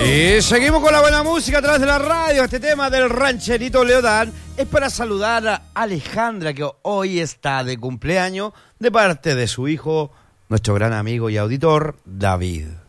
Y seguimos con la buena música a través de la radio. Este tema del rancherito Leodán es para saludar a Alejandra, que hoy está de cumpleaños, de parte de su hijo, nuestro gran amigo y auditor, David.